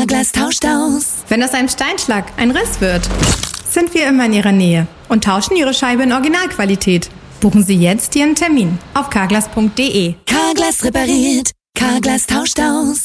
Carglass tauscht aus. Wenn aus einem Steinschlag ein Riss wird, sind wir immer in Ihrer Nähe und tauschen Ihre Scheibe in Originalqualität. Buchen Sie jetzt Ihren Termin auf carglass.de. Carglass repariert, Carglass tauscht aus.